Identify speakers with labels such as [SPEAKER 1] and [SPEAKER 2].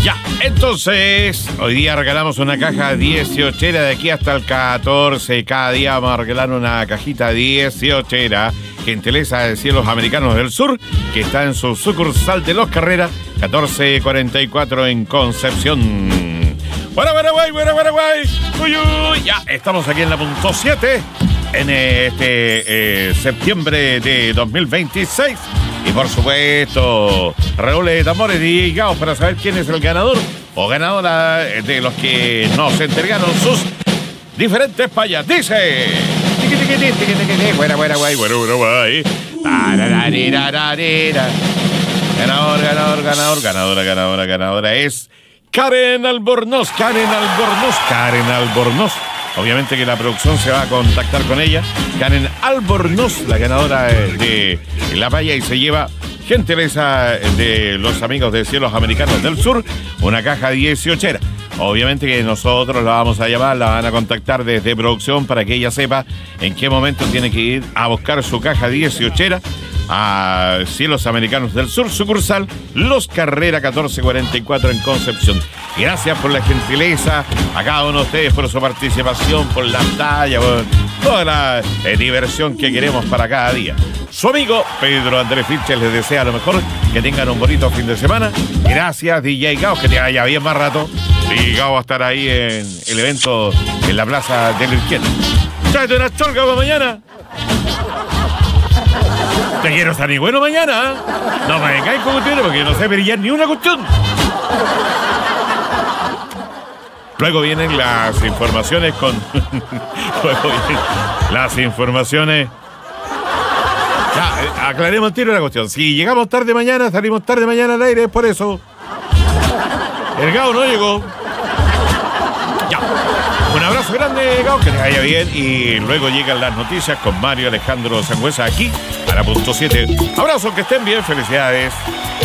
[SPEAKER 1] Ya, entonces, hoy día regalamos una caja 18era de aquí hasta el 14. Cada día vamos a regalar una cajita 18era. Gentileza de Cielos Americanos del Sur, que está en su sucursal de Los Carreras, 1444 en Concepción. Guaraguay. Uy. Ya, estamos aquí en la punto 7, en este septiembre de 2026. Y por supuesto, redoble de tambores y gaos para saber quién es el ganador o ganadora de los que nos entregaron sus diferentes payas. Dice... Ganadora es Karen Albornoz. Obviamente que la producción se va a contactar con ella. Karen Albornoz, la ganadora de la paya, y se lleva, gentileza de los amigos de Cielos Americanos del Sur, una caja 18era. Obviamente que nosotros la vamos a llamar, la van a contactar desde producción para que ella sepa en qué momento tiene que ir a buscar su caja 18era a Cielos Americanos del Sur, sucursal Los Carreras 1444 en Concepción. Gracias por la gentileza a cada uno de ustedes, por su participación, por la talla, por toda la diversión que queremos para cada día. Su amigo Pedro Andrés Filches les desea lo mejor, que tengan un bonito fin de semana. Gracias, DJ Gao, que te vaya bien más rato. DJ Gao va a estar ahí en el evento en la Plaza del Izquierdo. Tráete una cholga para mañana. Te quiero estar ni bueno mañana, ¿eh? No me vengáis con ustedes porque no sé brillar ni una cuestión. Luego vienen las informaciones con... Luego vienen las informaciones... Ya, aclaremos el tiro la cuestión. Si llegamos tarde mañana, salimos tarde mañana al aire, es por eso. El Gao no llegó. Ya. Un abrazo grande, Gao, que te vaya bien. Y luego llegan las noticias con Mario Alejandro Sangüesa aquí a la punto 7. Abrazo, que estén bien, felicidades.